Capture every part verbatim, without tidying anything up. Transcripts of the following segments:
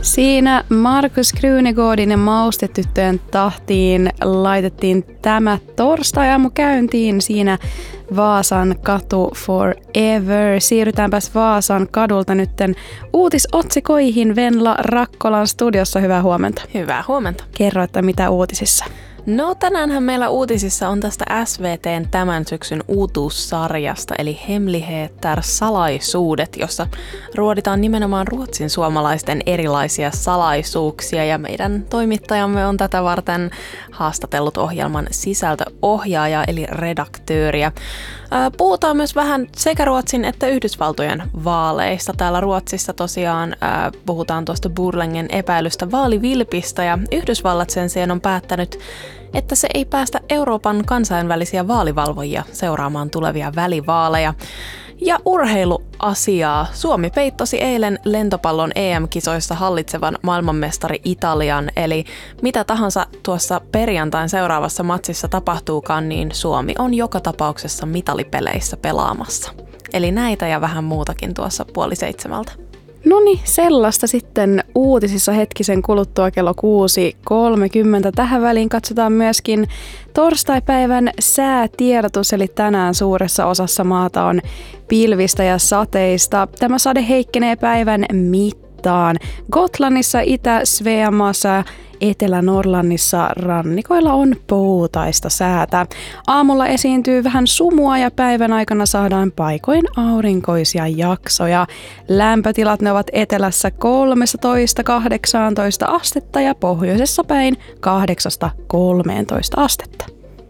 Siinä Markus Krunegårdin ja Maustetyttöjen tahtiin laitettiin tämä torstai-aamu käyntiin siinä Vaasan katu forever. Siirrytäänpäs Vaasan kadulta nytten uutisotsikoihin. Venla Rakkolan studiossa, hyvää huomenta. Hyvää huomenta. Kerro, että mitä uutisissa? No tänäänhän meillä uutisissa on tästä S V T:n tämän syksyn uutuussarjasta, eli Hemligheter salaisuudet, jossa ruoditaan nimenomaan ruotsin suomalaisten erilaisia salaisuuksia, ja meidän toimittajamme on tätä varten haastatellut ohjelman sisältöohjaajaa eli redaktööriä. Puhutaan myös vähän sekä Ruotsin että Yhdysvaltojen vaaleista. Täällä Ruotsissa tosiaan ää, puhutaan tuosta Burlengen epäilystä vaalivilpistä, ja Yhdysvallat sen sijaan on päättänyt, että se ei päästä Euroopan kansainvälisiä vaalivalvojia seuraamaan tulevia välivaaleja. Ja urheiluasiaa. Suomi peittosi eilen lentopallon E M-kisoissa hallitsevan maailmanmestari Italian, eli mitä tahansa tuossa perjantain seuraavassa matsissa tapahtuukaan, niin Suomi on joka tapauksessa mitalipeleissä pelaamassa. Eli näitä ja vähän muutakin tuossa puoli seitsemältä. Noniin, sellaista sitten uutisissa hetkisen kuluttua kello kuusi kolmekymmentä. Tähän väliin katsotaan myöskin torstaipäivän säätiedotus, eli tänään suuressa osassa maata on pilvistä ja sateista. Tämä sade heikkenee päivän mittaan. Gotlannissa, Itä-Sveanmaassa, Etelä-Norlannissa rannikoilla on poutaista säätä. Aamulla esiintyy vähän sumua ja päivän aikana saadaan paikoin aurinkoisia jaksoja. Lämpötilat ne ovat etelässä kolmetoista kahdeksantoista astetta ja pohjoisessa päin kahdeksasta kolmeentoista astetta.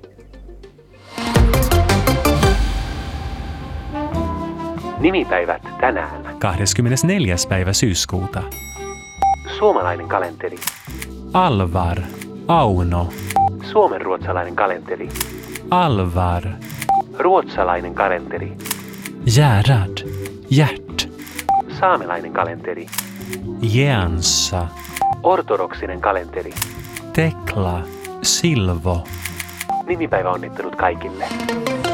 Nimipäivät tänään. kahdeskymmenesneljäs päivä syyskuuta. Suomalainen kalenteri. Alvar, Auno. Suomenruotsalainen kalenteri. Alvar. Ruotsalainen kalenteri. Gerhard, Gert. Saamelainen kalenteri. Jäänsa. Ortodoksinen kalenteri. Tekla, Silvo. Nimipäivä onnittelut kaikille.